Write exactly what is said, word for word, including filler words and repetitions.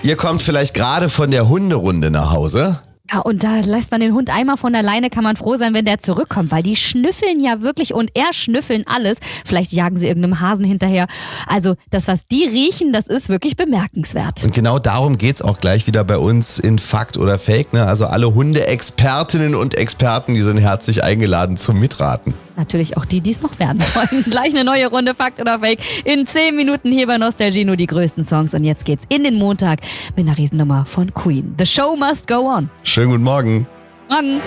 Ihr kommt vielleicht gerade von der Hunderunde nach Hause. Ja, und da lässt man den Hund einmal von alleine, kann man froh sein, wenn der zurückkommt, weil die schnüffeln ja wirklich und erschnüffeln alles. Vielleicht jagen sie irgendeinem Hasen hinterher. Also das, was die riechen, das ist wirklich bemerkenswert. Und genau darum geht's auch gleich wieder bei uns in Fakt oder Fake. Ne? Also alle Hundeexpertinnen und Experten, die sind herzlich eingeladen zum Mitraten. Natürlich auch die, die es noch werden wollen. Gleich eine neue Runde Fakt oder Fake. In zehn Minuten hier bei Nostalgie nur die größten Songs. Und jetzt geht's in den Montag mit einer Riesennummer von Queen. The show must go on. Schönen guten Morgen. Morgen.